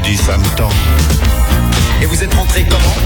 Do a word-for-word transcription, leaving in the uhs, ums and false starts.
dis ça me tend. Et vous êtes rentré comment?